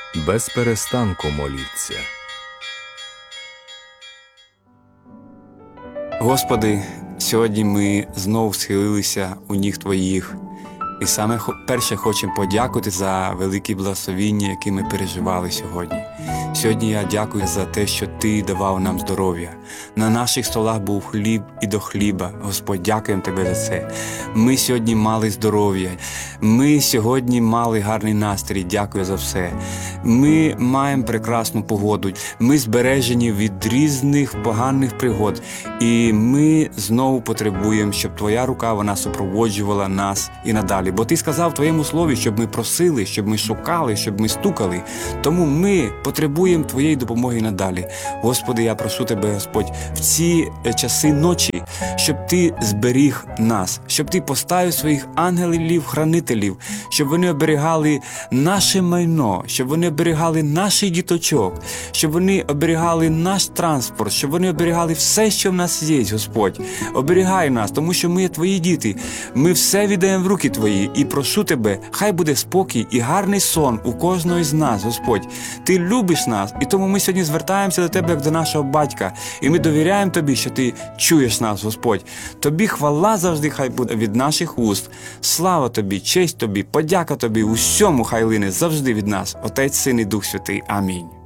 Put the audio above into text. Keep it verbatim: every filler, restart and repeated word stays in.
без перестанку моліться. Господи, сьогодні ми знову схилилися у ніг Твоїх. І саме перше хочемо подякувати за великі благословіння, які ми переживали сьогодні. Сьогодні я дякую за те, що Ти давав нам здоров'я. На наших столах був хліб і до хліба. Господь, дякуємо Тебе за це. Ми сьогодні мали здоров'я. Ми сьогодні мали гарний настрій. Дякую за все. Ми маємо прекрасну погоду. Ми збережені від різних поганих пригод. І ми знову потребуємо, щоб Твоя рука, вона супроводжувала нас і надалі. Бо Ти сказав в Твоєму слові, щоб ми просили, щоб ми шукали, щоб ми стукали. Тому ми потребуємо Твоєї допомоги надалі. Господи, я прошу Тебе, Господь, в ці часи ночі, щоб Ти зберіг нас, щоб Ти поставив своїх ангелів-хранителів, щоб вони оберігали наше майно, щоб вони оберігали наших діточок, щоб вони оберігали наш транспорт, щоб вони оберігали все, що в нас є, Господь. Оберігай нас, тому що ми є Твої діти. Ми все віддаємо в руки Твої. І прошу Тебе, хай буде спокій і гарний сон у кожного з нас, Господь. Ти любиш нас, і тому ми сьогодні звертаємося до Тебе, як до нашого батька. І ми довіряємо Тобі, що Ти чуєш нас, Господь. Тобі хвала завжди хай буде від наших уст. Слава Тобі, честь Тобі, подяка Тобі, усьому хай лине завжди від нас. Отець, Син і Дух Святий. Амінь.